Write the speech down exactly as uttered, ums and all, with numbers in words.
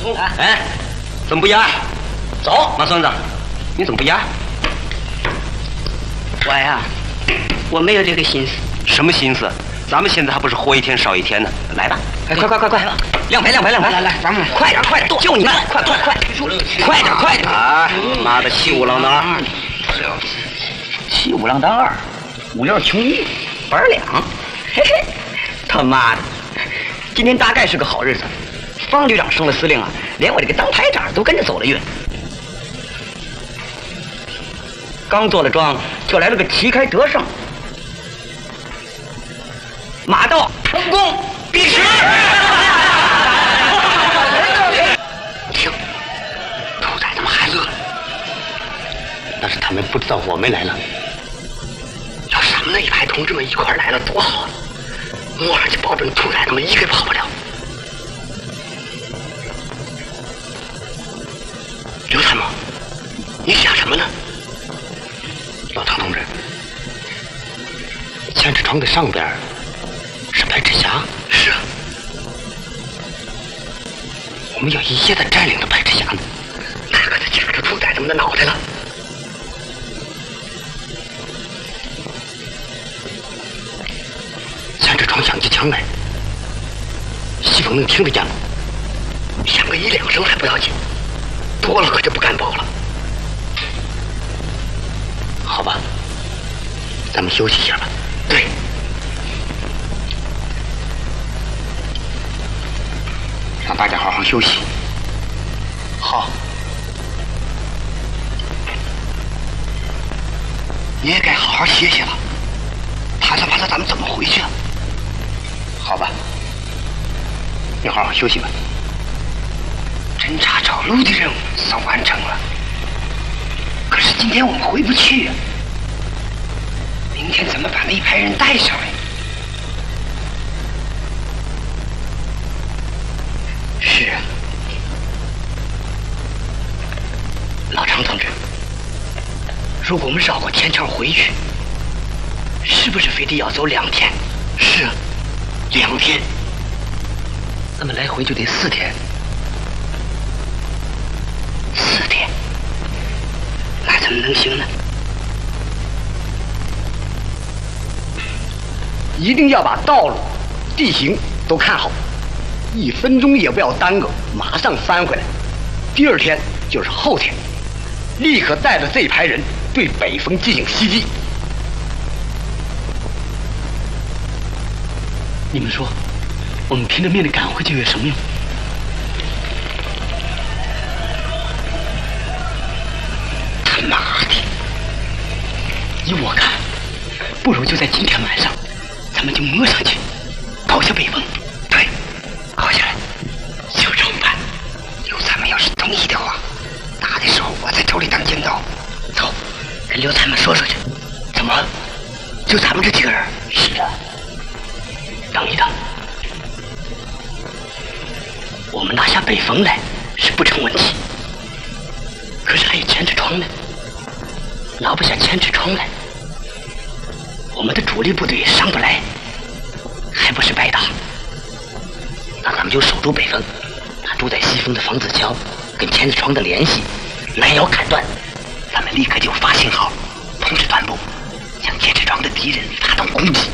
走。哎，怎么不压？走，马孙子，你怎么不压？ 我呀，我没有这个心思。 什么心思？咱们现在还不是活一天少一天呢？来吧， 哎，快快快快，亮牌亮牌亮牌！来来，咱们快点快点，就你们，快快快，快点快点！ 啊，妈的，七五郎当二， 七五郎当二，五六穷一，本两，嘿嘿，他妈的，今天大概是个好日子。方旅长升了司令啊，连我这个当排长都跟着走了运。刚做了庄，就来了个旗开得胜。马到成功必时。 听，兔崽他们还乐了，那是他们不知道我们来了。要是咱们那一排同志们一块来了，多好啊！摸上去保准兔崽他们一个跑不了。刘参谋，你想什么呢？老唐同志，千尺床的上边是白纸峡。是啊，我们要一夜的占领了白纸峡呢，那可就夹着兔崽他们的脑袋了。千尺床响起枪来，西风能听得见吗？响个一两声还不要紧，多了可就不敢保了。好吧，咱们休息一下吧。对，让大家好好休息。好，你也该好好歇歇了。怕了怕了，咱们怎么回去啊？好吧，你好好休息吧。侦察找路的任务算完成了，可是今天我们回不去啊。明天怎么把那一排人带上来？是啊，老常同志，如果我们绕过天桥回去，是不是非得要走两天？是啊，两天。那么来回就得四天。四天，那怎么能行呢？一定要把道路、地形都看好，一分钟也不要耽搁，马上翻回来。第二天就是后天，立刻带着这一排人对北风进行袭击。你们说，我们拼了命的赶回去有什么用？他妈的！依我看，不如就在今天晚上，咱们就摸上去，搞下北风。对，搞下来，就这么办。刘参谋要是同意的话，打的时候我在手里当尖刀。走，跟刘参谋说说去。怎么？就咱们这几个人？是的。等一等，我们拿下北风来是不成问题，可是还有千尺床呢，拿不下千尺床来，我们的主力部队上不来，还不是白打。那咱们就守住北风，把住在西风的房子桥跟千尺床的联系拦腰砍断，咱们立刻就发信号通知团部，向千尺床的敌人发动攻击。